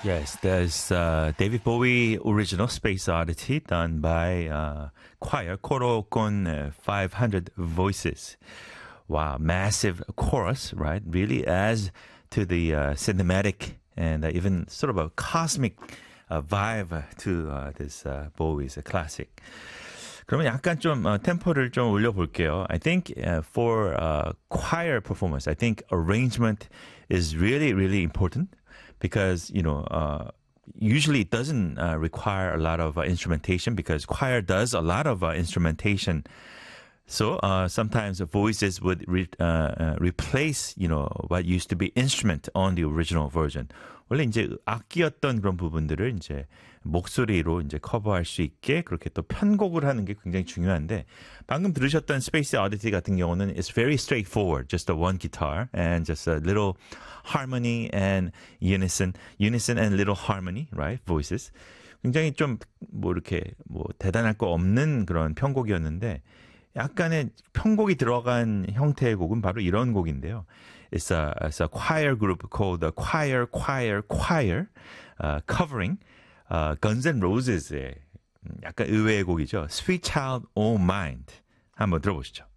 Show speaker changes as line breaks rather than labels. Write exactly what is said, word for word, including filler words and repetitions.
Yes, there's uh, David Bowie original Space Oddity done by uh, choir Koro Kon uh, five hundred Voices. Wow, massive chorus, right? Really adds to the uh, cinematic and uh, even sort of a cosmic uh, vibe to uh, this uh, Bowie's classic. 그러면 약간 좀 uh, 템포를 좀 올려볼게요. I think uh, for uh, choir performance, I think arrangement is really, really important because, you know, uh, usually it doesn't uh, require a lot of uh, instrumentation because choir does a lot of uh, instrumentation. So uh, sometimes the voices would re, uh, uh, replace, you know, what used to be instrument on the original version. 원래 이제 악기였던 그런 부분들을 이제 목소리로 이제 커버할 수 있게 그렇게 또 편곡을 하는 게 굉장히 중요한데 방금 들으셨던 Space Oddity 같은 경우는 it's very straightforward, just a one guitar and just a little harmony and unison, unison and little harmony, right? Voices. 굉장히 좀 뭐 이렇게 뭐 대단할 거 없는 그런 편곡이었는데. 약간의 편곡이 들어간 형태의 곡은 바로 이런 곡인데요. It's a, it's a choir group called the Choir, Choir, Choir, uh, covering uh, Guns N' Roses의 약간 의외의 곡이죠. Sweet Child O' Mine. 한번 들어보시죠.